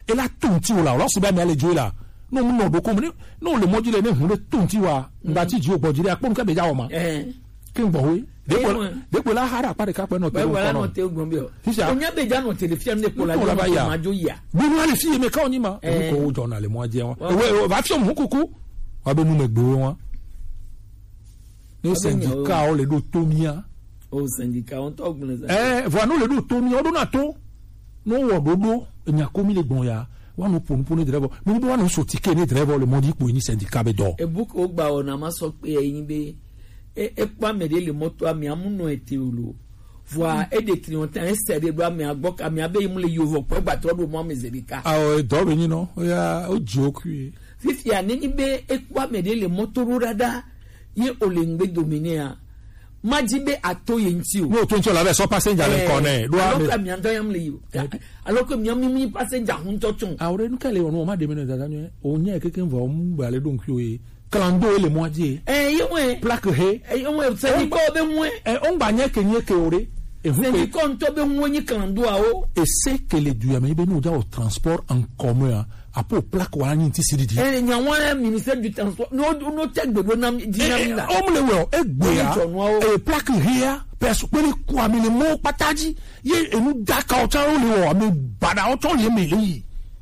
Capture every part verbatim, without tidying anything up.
et la tonti ou là alors c'est bien aller jouer là non non do comme non le module ne hu le tonti wa ngati ji obo jire akpon ka be ja o ma eh kin bo we de ko de ko la hara pa de ka pe no te o wala no te o gbon bi o onya be ja no te le fiam ne ko la ma jo ya bi no ale fi me ka oni ma ko journal le mo je won we va fiam hukuku wa be nu me gbe won ni syndicat o le do tomia o syndicat on to gbon za eh voilà no le do tomia o do na to no wo dodo enya komi le gbon ya wa no ponu ponu driver mo ni be wa no so ticket ni driver le mo di po ni syndicat be do e book o gba ona ma so pe eyin be e e pa me de le moto ami amuno ete olo voi e de client en sere do ami agbo ami abe mu le yovo po gba to do mo mezerika ah o do be ni no o ya o joke fifi ani ni be e pa me de le moto ro dada ye olengbe dominea majibe atoye nti o no to nti o la be so passenger le kone do a alo mi ando yam le yo alo ko mi mi passenger hun totun awre nu kale onu o ma de me dada ni o nya keken vo mu ba le don ki o e kalando ele mo aje eh yewe plaque he eh yewe se ko be mu eh on ba nya kenye ke ore e hu se ko nto be mu ni kalando a o et c'est que les du mais be no da au transport en commun apo plaque wa ni ti siridi eh nya wa ministère du transport no no tek be do na dinamina o mle we e gbe ya e plaque here perso pe ku ami le mo pataji ye enu daka o tan o le wo ami bada o ton le mele yi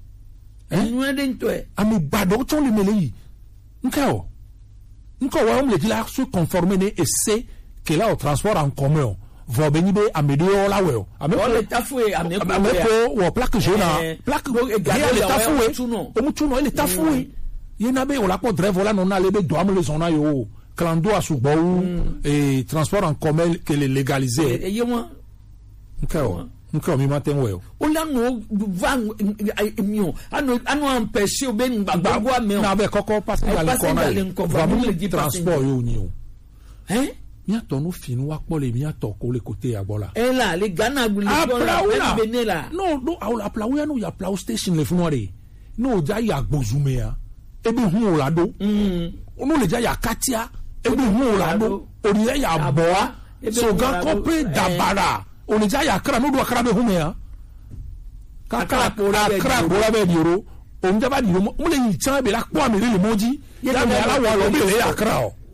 eh nu e den to e ami bada o ton le mele yi nkao nkao wa mle dila se conformer ne et c'est que là au transport en commun vo benibe amede o la we o ame ko le tafue ame ko ame ko wo plaque jaune plaque le tafue o mu tuno le tafue ye na be o la ko driver la no na le be do am le zona yo clando asugbo et transport en commun que le légaliser e ye mo nkao nkao mi matin we o la no va mi o ano ano empêcher o be ngbagbagbo ame o na be kokko passer le corner transport yo ni o hein mi ato no fin wa po le mi ato ko le côté agbola e la le Ghana gule ko bene la no no aula plawo no ya plawo station le funore no ja ya gbozume ya ebi hu o lado mm no le ja ya katia ebi hu o lado ori ya boa so gan ko pe dabara o le ja ya kra no do kra be hu me ya ka kra kra bo la be diro o nja ba diro mo le yi chan be la po amere le moji ya me ala wa lo be le ya kra o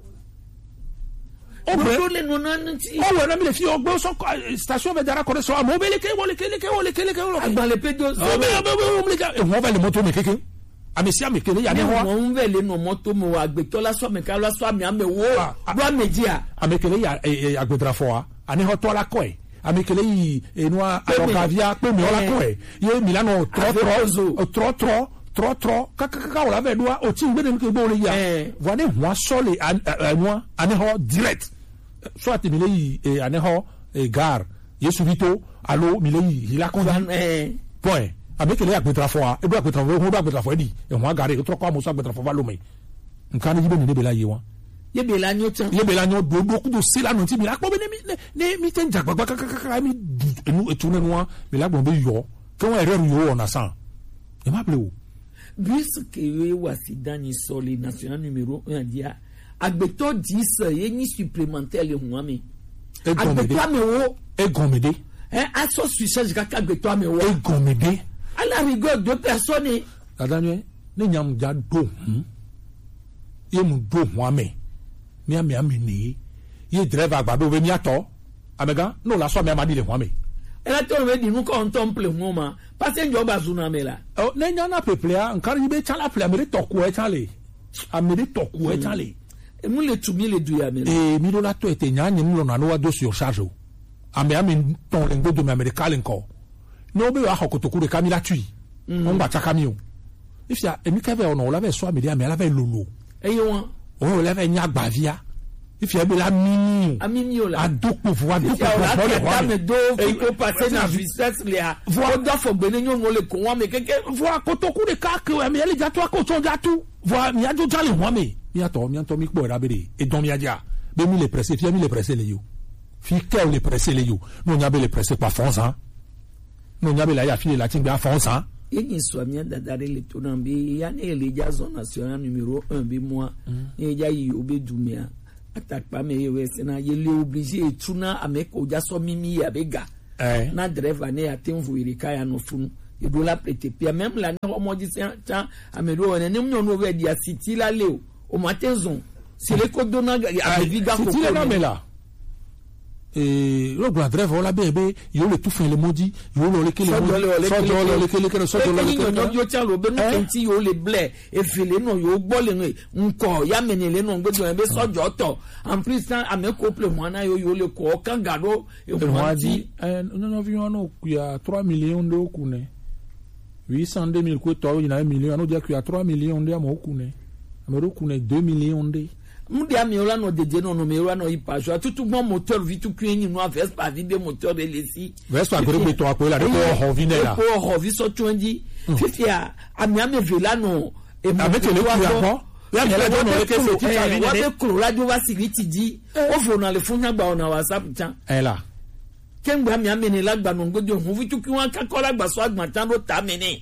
o le no na nti o we na mi le fi ogbo so station be dara kore so mo be le ke wo le ke le ke wo le ke le ke wo agba le pedo so be be be le ke e won ba le moto me keke amesi amekele ya ne ho mo un vele no moto mo agbeto la so me ka la so ami ame wo do ameji a amekele ya agbetra fo a ani ho to la ko e amekele yi enu a alogavia pe mi ola ko e ye milano tro tro tro tro tro tro ka ka ka ola be do o ti ngbe de ke bo le ya voile ho so le anu ani ho direct so ati mile yi ani ho gare yesu vito allo mile yi la ko eh point abekele agbetra fo a ebu agbetra fo ho do agbetra fo di e ho agare o tro ko amuso agbetra fo va lo me nkan ni jibe ni be la ye won ye be la nyo tan ye be la nyo do do ku do se la no ti mi la po be ni ni mi ten jagba ka ka ka mi enu etu ne no mi la gbon be yo ke won ere ru yo na san e ma ple o bis ke we wa sidani soli national numéro un dia agbeto dix ye ni supplémentaire le ho ami agbeto ame wo e gomede eh aso suicide ka agbeto ame wo e gomede à la rigueur deux personnes la dernière ne nyam ja do hm ye mu do ho ame mi ame ame ni ye driver agbado be mi ato amega no la so me amadi le ho ame ela to we di nu ko ntomple ho ma passenger ba zuna me la o ne nya na peplea nkari be chala ple amere toku e chale amere toku e chale e mu le tu mi le du ya me e mi do la to ete nya nyi mu lo na no wa do sur charge o ame ame ton lengo do me america lenko no be wa hokotoku de kamila tui on ba cha kamio if ya emi ka be ono la be so amede ame la be lolo eyo won o la be nya gbavia if ya be la mini amini o la adoko vo adoko vo le wa me do fi ko passer na vitesse le a vo do fo gbene nyo mo le ko wa me keke vo akotoku de ka ke ame le ja to akoto ja tu vo mi ajo jale wa me mi ato mi anto mi po ra be e don mi aja be mi le presser fi mi le presser le yo fi ke le presser le yo no nya be le presser pa fonza no nya be la ya fi la tin be fonza yeni swamia dadare le tonambi ya ne le jazo national numéro un bi moi e ja yi obedumia atakpa me yewe sena ye le obligé etuna ameko jaso mimi ya bega na driver ne atenvu irika ya no funu et de la prêter puis même la no mo di ça amedo on ne mo no we dia city la le o matezon c'est les codes dona a viga ko city la mais là et le grand drive on la bébé yo le tout fin le modi yo le le kele modi so do le kele kele so do le kele yo tian lo be no kenti yo le blé e fele no yo gbo le nko ya menele no gbo do be so jo to en plus ça a me couple moi na yo yo le ko kan gado e moi dit non non vion no il y a trois millions de okune huit cent deux mille ko to il y a un million no dia qu'il y a trois millions de mo okune me okune deux millions de Moudia miola no de no no miola no ipajo tutu bon moteur vitu kwenyi no Vespa vide moteur de lesi Vespa gre beto akola de ko ho vine la ko ho vi so twenty fifia ami ame vela no e mo avec le ko ya me la do no ke se ti ta vine wa be kro radio wa sigiti ji o fo na le funya gba na WhatsApp chan eh la kengba ami ame ne la gba no ngodo ho vitu ki wan ka kola gba so agban tan do ta mene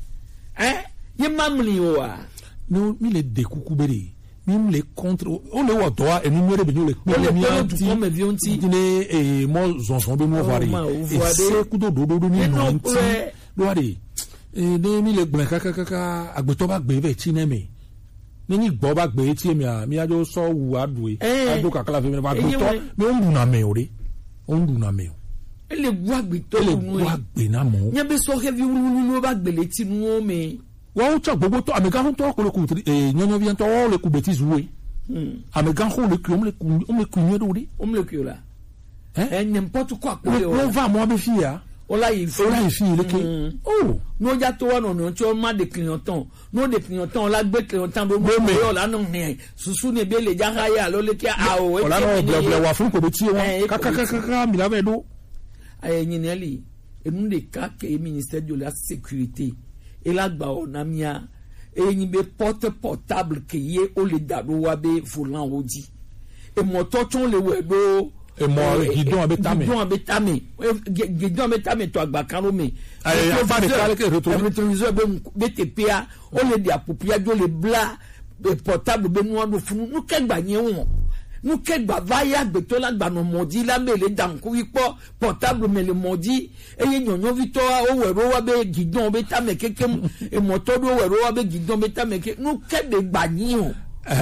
eh ye mamli o a no mi le dekukubere même les contre on le voit toi et nous le bien le bien ti ne et moi j'en sont de moi varié et c'est coup de dodo do ni non ti do ari et de mi le gbe kaka kaka agbeto ba gbe ve ti ne me ni gbo ba gbe ti mi a mi ajo so wu adue ado kaka la fe me ba gbeto me on na me ore on na me ele gbo agbeto ele gbo agbe na mo nya be so heavy wulu ba gbe le ti nu o me wa ucha gbogbo to amega hun to ko le ku eh nyonyo bien to le ku beti jouer hmm amega hun le ku on le ku on le ku nyedo ri on le ku la eh n'importe quoi ko le on va moi be fia o la yi o la yi fi le ke oh no ja to no no cho ma de clignotant no de clignotant la gbe clignotant do mo yo la no ne susu ne be le ja ha ya lo le ke a o o la no ble ble wa fun ko be ti won kaka kaka mi la be do ay nyineli e nu de ka ke ministère de la sécurité et là gba onamia et ni be porte portable que ye o le dado wa be volant odi et moto ton le wedo et moi guidon abetame guidon abetame guidon abetame to agba kan me ay fa de kale ke rétroviseur be be T P A o le di apopia jo le bla portable be no do funu nu ke gba yen won nous quel bavaya beto la gba no modi la me le danku ipo portable me le modi e ye nyonyo victoire o wero wa be gidon be ta me keke e moto do wero wa be gidon be ta me ke nous quel be gba yin o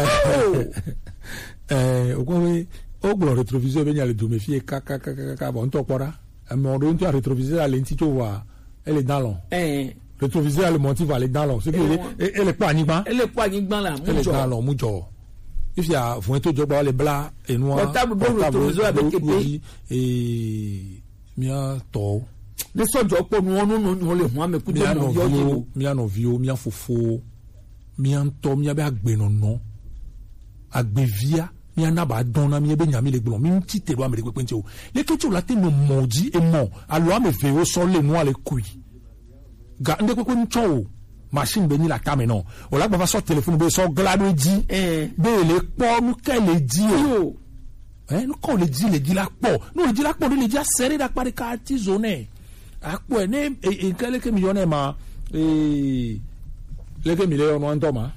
eh o ko we o gbo rétroviseur be nya le do me fie ka ka ka ka bon to pora e mo do nto rétroviseur la lenti to wa elle est dans l'on eh rétroviseur le monti va aller dans l'on c'est que elle est pas anigban elle est pas anigban la elle est dans l'on mujo if ya fun to jogba le bla et noir portable do rétroviseur avec T P et mia to le sojo po nu onu no le hu ameku do no yo mia no vio mia fofo mia to mia be agbe no no agbe via mia na ba don na mia be nyame le gbon mi ti te lo amere pe nti o le ke ti o la te no moji e mo alo ame ve o so le no ale kui ga nde ko ko ncho machine be ni la tame non o la gba so telephone be so glado ji eh be le po nu ke le ji o eh nu ko le ji le ji la po nu le ji la po le ji a serrer da pare ka ti zone akpo e ne e kele ke mi yone ma eh le ke mi le ono antoma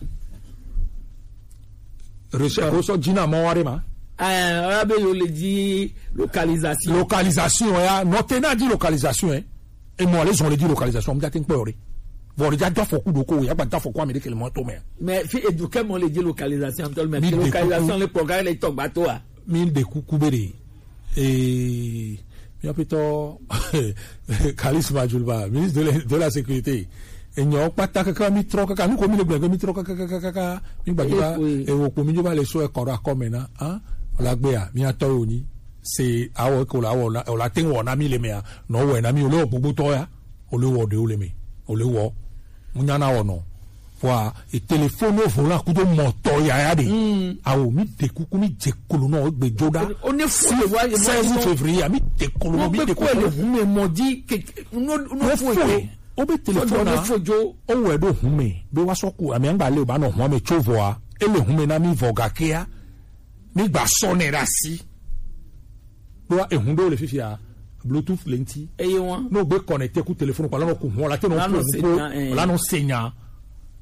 recherche so jina mo ware ma eh arabe yo le ji localisation localisation ya no te na di localisation eh et moi les on le dit localisation me da tin pore bon déjà doit faut coup de ko ya ba da faut quoi me que le moto mais mais fi éduquer mon le dit localisation tout mais localisation le programme les tok bateau a mille de kukubere et mi apito Kalisma Julba ministre de la, de la sécurité et nyo pata kaka mi tro kaka nu ko mi le gbe mi tro kaka kaka kaka mi gba gba e wo ko mi jo ba le so e kan ra ko me na ah la gbe a mi ato oni c'est awo ko la wo la o la tin wo na mi le me a no wo na mi o lo gbogbo to ya o le wo de o le me o le wo munyana wo no wa e telephone o vola ku do moto ya ya de awo mi de kuku mi je kolo no gbe joda o ne fu le wa seize février mi de kolo mi de kolo me mo di ke no no fu e o be telephone na o we do hu me be wa so ku ami ngba le o ba no hu me chovo a ele hu me na mi voga kia mi gba so ne ra si do e hu do le fifia bluetooth lenti eye won no be connecté ku telephone pa la no ku hu la te no ku la no senya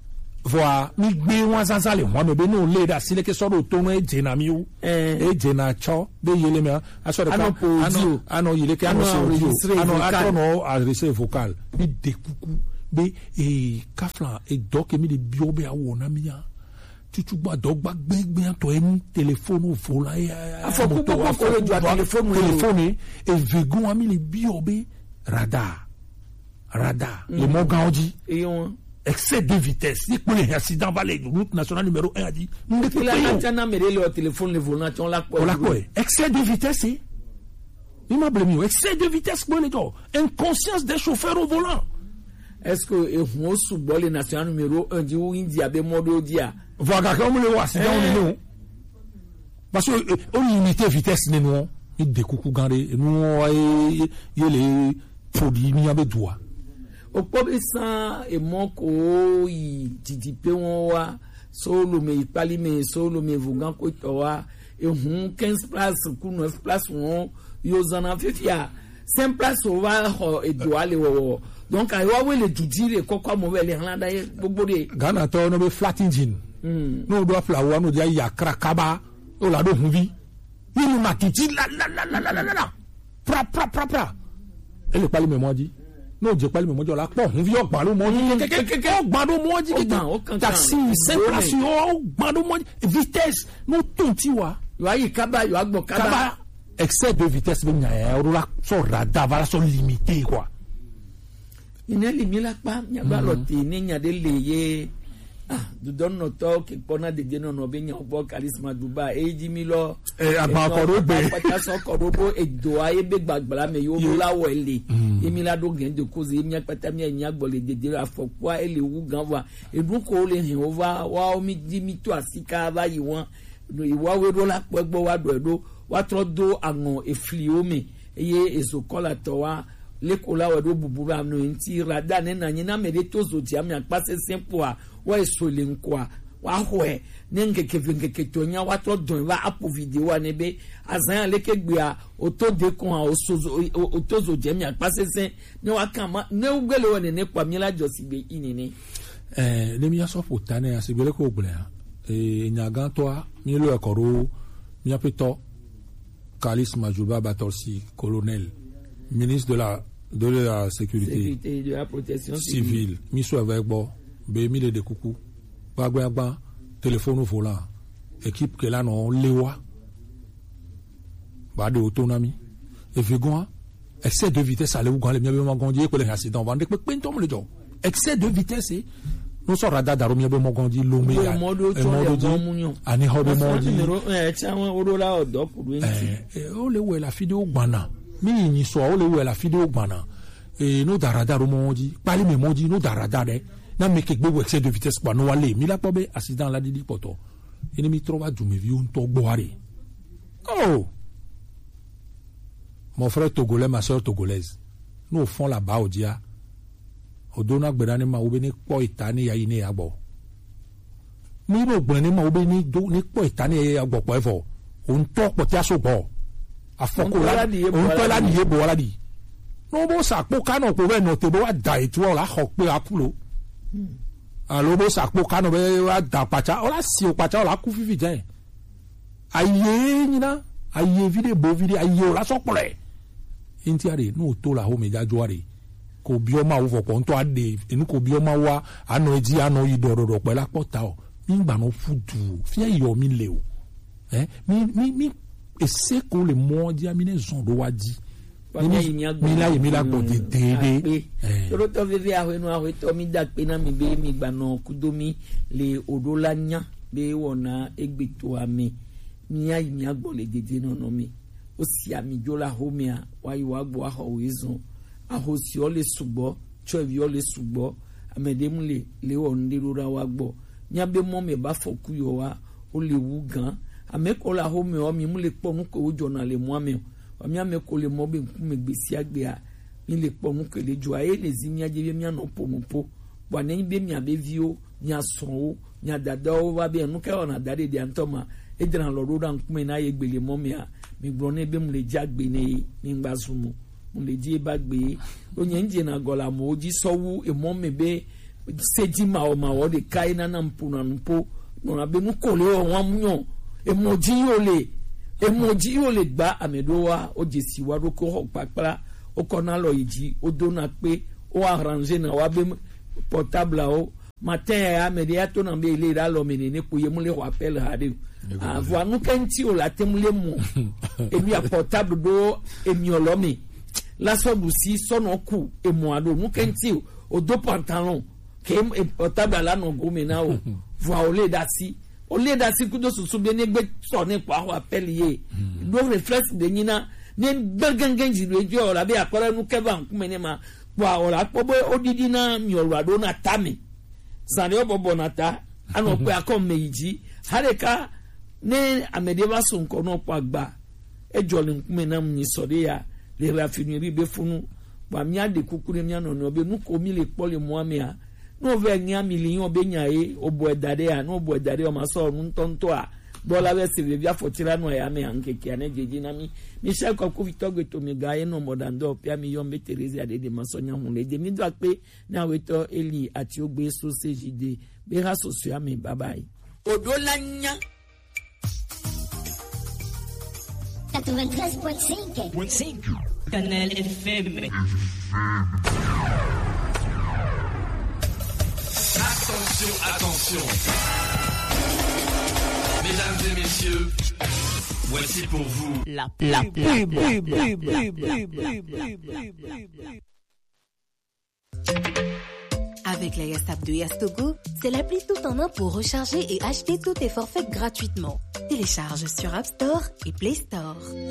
Voilà, mi gbe wan zanza le moi me be no le da sile ke so do to no e jena mi u e jena cho be yele me aso de ka ano ano yele ke ano se ano atro no adresse vocal bi de kuku be e kafla e doc mi de bio be awona mi ya tutu gba dogba gbegbe to eni telephone vola e afoko ko ko le jo telephone telephone e vegon ami le bio be radar radar le moganji e on excès de vitesse ni pour les accidents va les route nationale numéro un a dit nous depuis la antenne mais le téléphone le volant on l'a on l'a quoi excès de vitesse il m'a blâmé excès de vitesse pour les gars inconscience des chauffeurs au volant est-ce que et on sous le national numéro un dit ou India be modo dia voilà comme le accident on est parce que on limite vitesse ne non il découcou gandé nous il les produits mis avec doigt okpobe san emoko yi tidipe won wa solo me ipali me solo me vugan ko to wa ehun quinze place ku neuf place won yo zana fifia cinq place o wa ho edo ale wo donc ay wa we le dudire kokko mo we le han da gbogbo de Ghana to no be flat engine mm no do fla wa no dia yakra kaba o la do hunvi ni ma titi la la la la la la pra pra pra pra ele pali me mo di no je pali me mojo la po hun vi ogban lo moji kekeke ogban do moji keke taxi simple ogban do moji vitesse no tonti wa yo ayi kaba yo agbo kaba excès de vitesse be nya e ro la so radar va la so limité quoi ine limi la pa nya ba lo ti ni nya de leye ah du don no to ke pona de de no no be nya obo charisma duba eji mi lo e agba ko do be pata so ko do bo edo aye be gbagbala me yo la wo ele emi la do gen de kozi emi pata mi enya gbole de de afokwa ele wu gan wa edun ko le hin over wa omi di mi to asika ba yi won no iwa we ro la pegbo wa do edo wa tro do awon efli omi eye ezokola to wa lekola wa do bubura no nti rada ne na nyina me de tozo ti ami apase simple a wa esole nkwa wa hoe ne nkeke nkeke tonya wa to don wa apo video wa ne be azan leke gbe a oto de kon a osozo otozo je mi apase sen ne wa kan ma ne ugbele wa ne ne kwa mi la josi be inini eh le mi aso potane asibele ko gble e nyagan to mi lo ekoro mi apeto Kalis Majuba Batorsi colonel ministre de la de la sécurité, sécurité de la protection civile mi so avec bo be mi de kuku ba gba gba téléphone volant équipe que là non lewa ba de autonomie et vegon excès de vitesse aller ou quand les mieux mongondi ko les accident va de pe pentom le jo excès de vitesse nous so radar daro mi be mongondi lo me ya modo di ani ho be mongondi eh ti àwọn orola odo kuru eh o le we la vidéo gbana mi ni so o le we la vidéo gbana e no darada ro mongondi pali me mongondi no darada de na me ke gbogbo excès de vitesse pa no wale mi la po be accident la didi poto eni mi trova du me vi un to gboare oh mon frère togolais ma sœur togolaise nous au fond là-bas au dia odona gbedani ma obeni po itani ya ine agbo mi ro gbeni ma obeni do ni po itani ya agbo po efo on to po ti aso gbo afoko la on to la ni ebo la di no bo sa po kano po we no te bo wa da etu o la ho pe apulo alo bo sa po kano be wa da pacha o la si o pacha o la ku fifi je aye ni na aye vide bo vide aye o la so pole inti are no to la ho me ja jo are ko bioma wo fo ko nto ade enu ko bioma wa ano eji ano yi dorodo pe la pota o mi gba no fudu fi yo mi le o eh mi mi mi ese ko le mo di amine zon do wa di mi la mi la gbo de de eh toro to vivi awe nu awe to mi da pe na mi be mi gba no kudomi le odolanya be wona egbeto ami mi ayi mi agbo le dede no no mi o si ami jola homia wa yi wa gbo aho wezon ahosi ole sugbo chwevi ole sugbo amedemu le le onde rora wa gbo nyabe mo me ba foku yo wa o le wu gan ameko la ho me o mi mu le po mu ko ojo na le mu ame o mi ameko le mo be nku me gbesi agbe a mi le po mu ko le jo aye le zinya je mi ano po mu po bo na be mi abe vio nya son o nya dada o wa be nu ke ona dade de antoma e dran lo ro dan ku me na ye gbele mo me a mi gbo ne be mu le jagbe ne mi ngba sumu mo le di ba gbe o yen je na gola mo ji sowu e mo me be sedi ma o ma o de kai na na mpo na mpo no na be nu kole o wam nyo emoji yo le emoji yo le gba amedowa o jesi wa ro ko ho papara o kona lo yiji o do na pe o arranger na wa be portable o matin ya mediato na be ile ra lo menene ko ye mu le ho appel ha de avoir nous kenti o la temule mo emi a portable do emi olomi la so busi so no ku emu ado nous kenti o do pantalon ke portable la no go me na o voir o le dasi o le dasi ku do susu be ne gbe so ne kwa ho appel ye do reflex de nyina ne bergangen ji rejo o la be akora nu keba nku me ne ma kwa o la pobo odidi na mi o ado na tami sane o bobo na ta ano pe akom meiji hareka ne amedeva sonko no pagba ejole nkume na mni sore ya le rafiniri be funu wa mia de kukure mia no no be nu ko mi le pole moamia no ve nya million be nya e obo edade ya no obo edade o ma so nu ntonto a bola be se bia fotira no ya me ankeke na jeji na mi mi sha ko ko vitogo to mi gaye no modando pia mi yombe Teresa de de masonya hu le de mi do pe na weto eli ati ogbe so sejide be ha so so ami babai odolanya quatre-vingt-treize virgule cinq Canal F M. Attention, attention. Mesdames et messieurs, voici pour vous La la pub. Avec la YesApp de Yastogo, c'est l'appli tout en un pour recharger et acheter tous tes forfaits gratuitement. Télécharge sur App Store et Play Store.